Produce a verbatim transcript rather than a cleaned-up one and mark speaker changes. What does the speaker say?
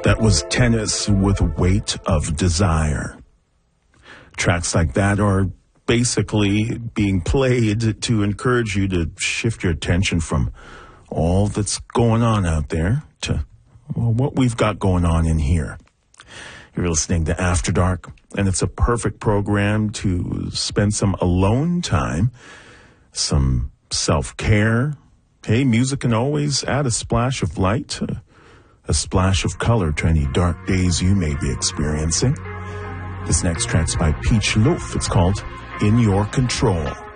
Speaker 1: That was Tennis with Weight of Desire. Tracks like that are basically being played to encourage you to shift your attention from all that's going on out there to well, what we've got going on in here. You're listening to After Dark, and it's a perfect program to spend some alone time, some self-care. Hey, music can always add a splash of light, a, a splash of color to any dark days you may be experiencing. This next track's by Peach Loaf. It's called In Your Control.